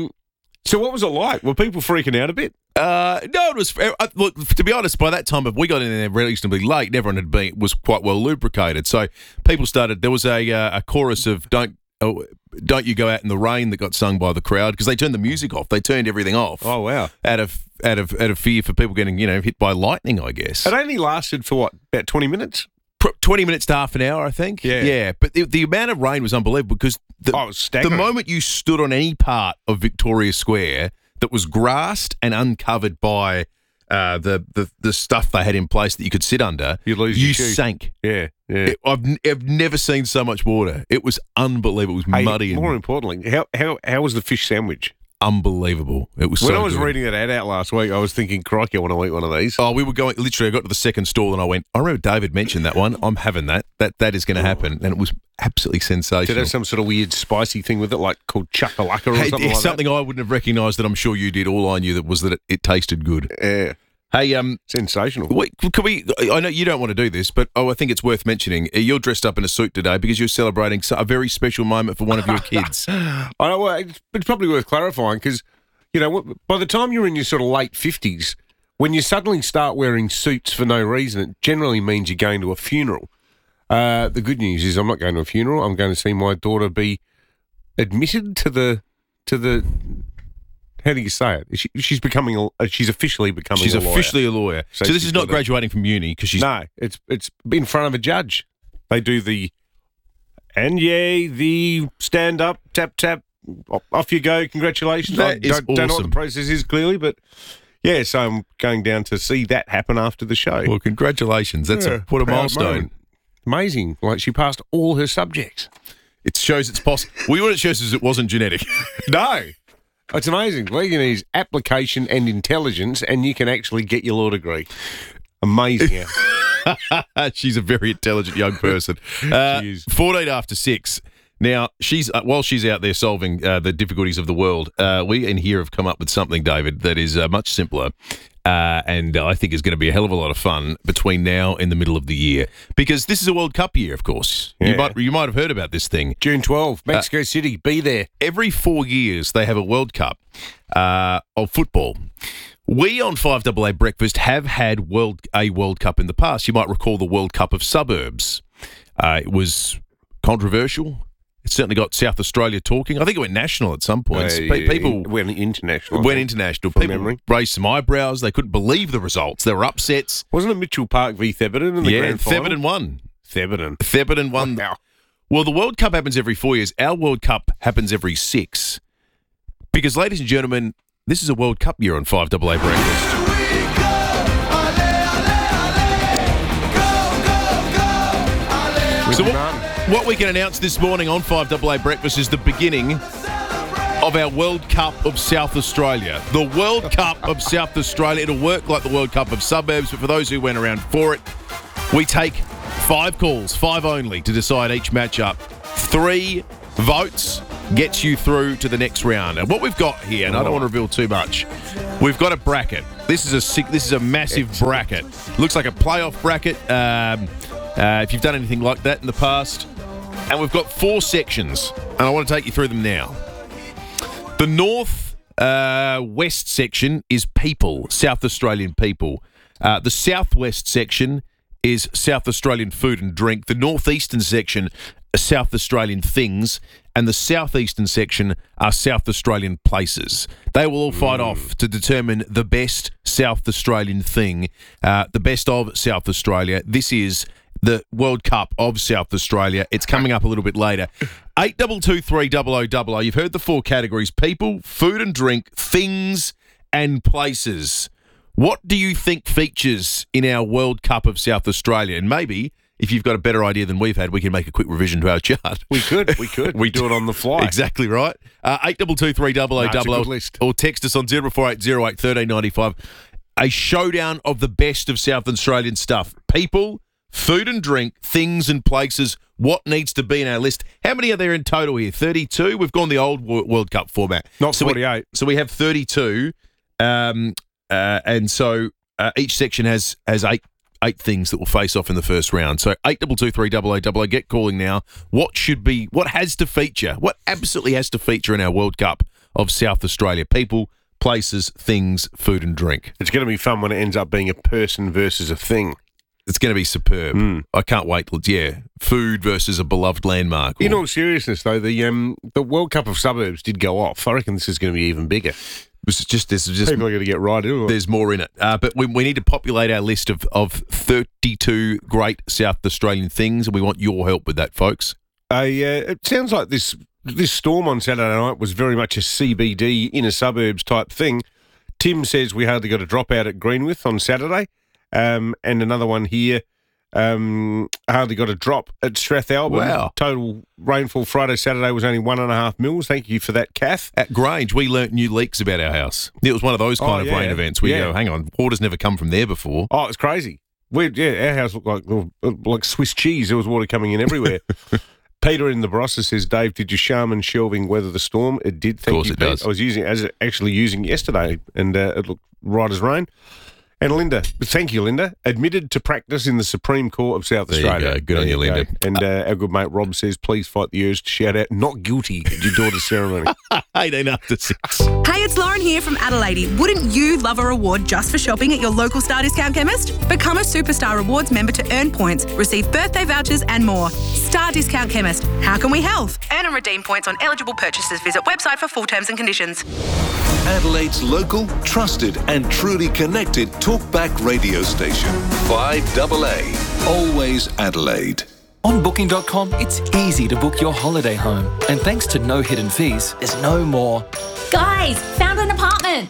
so what was it like? Were people freaking out a bit? No, it was. Look, to be honest, by that time, we got in there reasonably late. Everyone was quite well lubricated. So people started. There was a chorus of "Don't you go out in the rain" that got sung by the crowd because they turned the music off. They turned everything off. Oh wow! Out of fear for people getting hit by lightning, I guess. It only lasted for about 20 minutes. 20 minutes to half an hour, I think. Yeah. But the amount of rain was unbelievable because it was staggering. The moment you stood on any part of Victoria Square that was grassed and uncovered by the stuff they had in place that you could sit under, you sank. Yeah. I've never seen so much water. It was unbelievable. It was muddy. More importantly, how was the fish sandwich? Unbelievable. It was so good. When I was reading that ad out last week, I was thinking, crikey, I want to eat one of these. Oh, we were going, literally, I got to the second stall and I went, I remember David mentioned that one. I'm having that. That is going to happen. And it was absolutely sensational. Did it have some sort of weird spicy thing with it, like called chakalaka or something like that? Something I wouldn't have recognised that I'm sure you did. All I knew was that it tasted good. Yeah. Hey, sensational. Can we? I know you don't want to do this, but I think it's worth mentioning. You're dressed up in a suit today because you're celebrating a very special moment for one of your kids. I know. Well, it's probably worth clarifying because, by the time you're in your sort of late 50s, when you suddenly start wearing suits for no reason, it generally means you're going to a funeral. The good news is I'm not going to a funeral. I'm going to see my daughter be admitted to the. How do you say it? She's officially becoming a lawyer. She's officially a lawyer. So this is not graduating from uni because she's... No, it's in front of a judge. They do the stand up, tap, tap, off you go, congratulations. That is awesome. Don't know what the process is clearly, but yeah, so I'm going down to see that happen after the show. Well, congratulations. That's what a milestone. Moment. Amazing. Like she passed all her subjects. It shows it's possible. Well, what it shows is it wasn't genetic. No. It's amazing. All you need is application and intelligence, and you can actually get your law degree. Amazing. She's a very intelligent young person. 14 after 6. Now, while she's out there solving the difficulties of the world, we in here have come up with something, David, that is much simpler. And I think is going to be a hell of a lot of fun between now and the middle of the year. Because this is a World Cup year, of course. Yeah. You might have heard about this thing. June 12, Mexico City, be there. Every 4 years, they have a World Cup of football. We on 5AA Breakfast have had a World Cup in the past. You might recall the World Cup of Suburbs. It was controversial. It certainly got South Australia talking. I think it went national at some points. People went international. People raised some eyebrows. They couldn't believe the results. There were upsets. Wasn't it Mitchell Park v Thebarton in the grand final? Thebarton won. Wow. Well, the World Cup happens every 4 years. Our World Cup happens every 6. Because, ladies and gentlemen, this is a World Cup year on 5AA Breakfast. with So Martin. what we can announce this morning on 5AA Breakfast is the beginning of our World Cup of South Australia. The World Cup of South Australia. It'll work like the World Cup of Suburbs, but for those who went around for it, we take 5 calls, 5 only, to decide each matchup. 3 votes gets you through to the next round. And what we've got here, and I don't want to reveal too much, we've got a bracket. This is a massive bracket. Looks like a playoff bracket. If you've done anything like that in the past. And we've got 4 sections, and I want to take you through them now. The north west section is people, South Australian people. The southwest section is South Australian food and drink. The northeastern section are South Australian things, and the southeastern section are South Australian places. They will all fight off to determine the best South Australian thing, the best of South Australia. This is the World Cup of South Australia. It's coming up a little bit later. 8223 You've heard the 4 categories: people, food and drink, things, and places. What do you think features in our World Cup of South Australia? And maybe, if you've got a better idea than we've had, we can make a quick revision to our chart. We could. We do it on the fly. Exactly right. 8223 or text us on 0480 08 1395. A showdown of the best of South Australian stuff. People, food and drink, things and places. What needs to be in our list? How many are there in total here? 32? We've gone the old World Cup format. Not 48. So we have 32. And so each section has 8 things that will face off in the first round. So 8223 get calling now. What has to feature? What absolutely has to feature in our World Cup of South Australia? People, places, things, food and drink. It's going to be fun when it ends up being a person versus a thing. It's going to be superb. I can't wait. Yeah, food versus a beloved landmark. In all seriousness, though, the World Cup of Suburbs did go off. I reckon this is going to be even bigger. People are going to get right into it. There's more in it. But we need to populate our list of 32 great South Australian things, and we want your help with that, folks. It sounds like this storm on Saturday night was very much a CBD inner suburbs type thing. Tim says we hardly got a dropout at Greenwith on Saturday, and another one here. Hardly got a drop at Strathalbyn. Wow. Total rainfall Friday, Saturday was only 1.5 mils. Thank you for that, Kath. At Grange, we learnt new leaks about our house. It was one of those kind of rain events where you go, hang on, water's never come from there before. Oh, it's crazy. Our house looked like Swiss cheese. There was water coming in everywhere. Peter in the Barossa says, Dave, did your Charmin shelving weather the storm? It did. Thank you, of course it does. I was using yesterday, and it looked right as rain. And Linda, thank you, Linda, admitted to practice in the Supreme Court of South Australia. You go. Good on you, Linda. And our good mate Rob says, please fight the urge to shout out, not guilty at your daughter's ceremony. 18 after 6. Hey, it's Lauren here from Adelaide. Wouldn't you love a reward just for shopping at your local Star Discount Chemist? Become a Superstar Rewards member to earn points, receive birthday vouchers and more. Star Discount Chemist. How can we help? Earn and redeem points on eligible purchases. Visit website for full terms and conditions. Adelaide's local, trusted and truly connected talkback radio station. 5AA. Always Adelaide. On Booking.com, it's easy to book your holiday home. And thanks to no hidden fees, there's no more. Guys, found an apartment.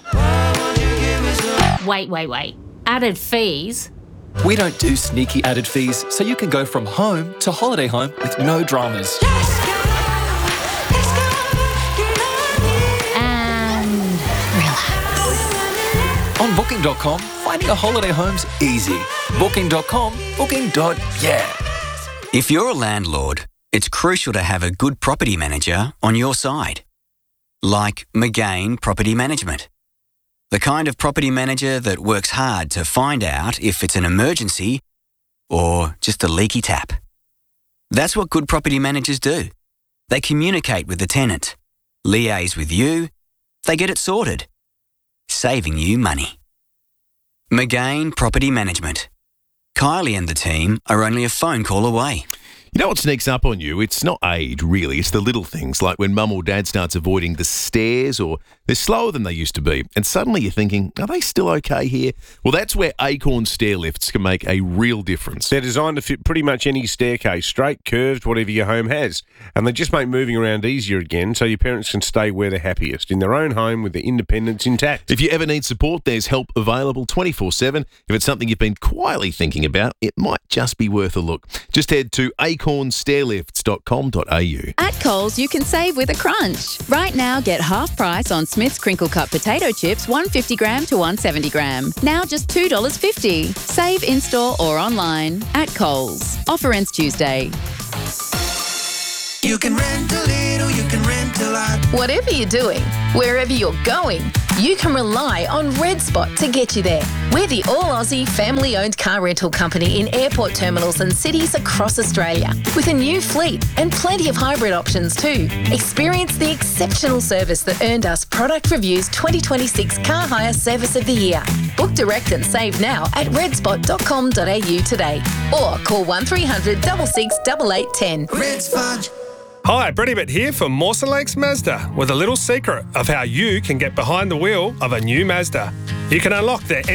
Wait. Added fees? We don't do sneaky added fees, so you can go from home to holiday home with no dramas. On Booking.com, finding a holiday home's easy. Booking.com, booking.yeah. If you're a landlord, it's crucial to have a good property manager on your side. Like McGain Property Management. The kind of property manager that works hard to find out if it's an emergency or just a leaky tap. That's what good property managers do. They communicate with the tenant, liaise with you, they get it sorted, saving you money. McGain Property Management. Kylie and the team are only a phone call away. You know what sneaks up on you? It's not age, really. It's the little things, like when mum or dad starts avoiding the stairs, or they're slower than they used to be. And suddenly you're thinking, are they still okay here? Well, that's where Acorn stair lifts can make a real difference. They're designed to fit pretty much any staircase, straight, curved, whatever your home has. And they just make moving around easier again, so your parents can stay where they're happiest, in their own home with their independence intact. If you ever need support, there's help available 24/7. If it's something you've been quietly thinking about, it might just be worth a look. Just head to Acorn unicornstairlifts.com.au. At Coles, you can save with a crunch. Right now, get half price on Smith's Crinkle Cut potato chips, 150 gram to 170 gram. Now just $2.50. Save in-store or online. At Coles. Offer ends Tuesday. You can rent a little, you can rent a lot. Whatever you're doing, wherever you're going, you can rely on Red Spot to get you there. We're the all-Aussie, family-owned car rental company in airport terminals and cities across Australia, with a new fleet and plenty of hybrid options too. Experience the exceptional service that earned us Product Review's 2026 Car Hire Service of the Year. Book direct and save now at redspot.com.au today, or call 1300 66 8810. Red Spot. Hi, Brett Ibbott here from Mawson Lakes Mazda with a little secret of how you can get behind the wheel of a new Mazda. You can unlock their